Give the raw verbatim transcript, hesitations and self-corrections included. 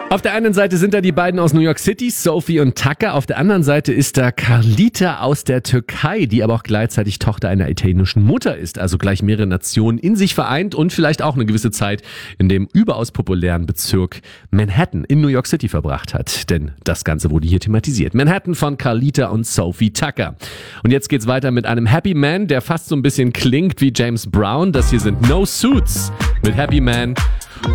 Auf der einen Seite sind da die beiden aus New York City, Sophie und Tucker. Auf der anderen Seite ist da Carlita aus der Türkei, die aber auch gleichzeitig Tochter einer italienischen Mutter ist. Also gleich mehrere Nationen in sich vereint und vielleicht auch eine gewisse Zeit in dem überaus populären Bezirk Manhattan in New York City verbracht hat. Denn das Ganze wurde hier thematisiert. Manhattan von Carlita und Sophie Tucker. Und jetzt geht's weiter mit einem Happy Man, der fast so ein bisschen klingt wie James Brown. Das hier sind No Suits mit Happy Man